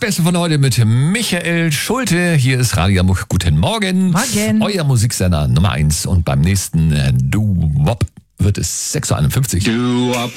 Beste von heute mit Michael Schulte. Hier ist Radio Hamburg. Guten Morgen. Morgen. Euer Musiksender Nummer 1. Und beim nächsten Doo-Wop wird es 6.51 Uhr.